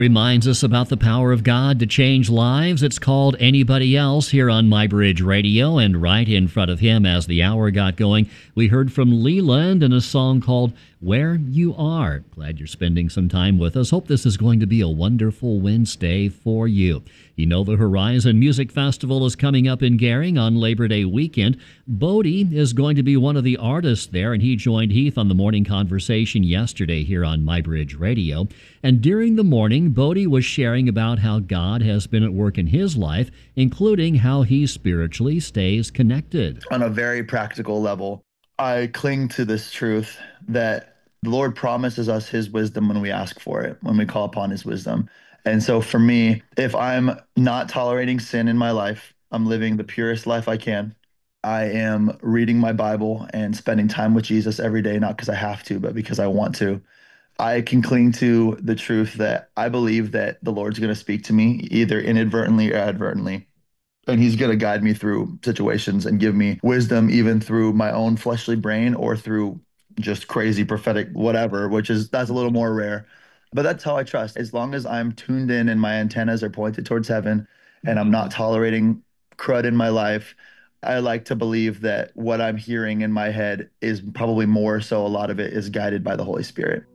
Reminds us about the power of God to change lives. It's called Anybody Else here on My Bridge Radio, and right in front of him as the hour got going, we heard from Leland in a song called Where You Are. Glad you're spending some time with us. Hope this is going to be a wonderful Wednesday for you. You know the Horizon Music Festival is coming up in Gering on Labor Day weekend. Bodie is going to be one of the artists there, and he joined Heath on the morning conversation yesterday here on My Bridge Radio. And during the morning, Bodie was sharing about how God has been at work in his life, including how he spiritually stays connected. On a very practical level, I cling to this truth that the Lord promises us his wisdom when we ask for it, when we call upon his wisdom. And so for me, if I'm not tolerating sin in my life, I'm living the purest life I can. I am reading my Bible and spending time with Jesus every day, not because I have to, but because I want to. I can cling to the truth that I believe that the Lord's going to speak to me either inadvertently or advertently. And he's going to guide me through situations and give me wisdom, even through my own fleshly brain or through just crazy prophetic whatever, that's a little more rare. But that's how I trust. As long as I'm tuned in and my antennas are pointed towards heaven and I'm not tolerating crud in my life, I like to believe that what I'm hearing in my head is probably more so a lot of it is guided by the Holy Spirit.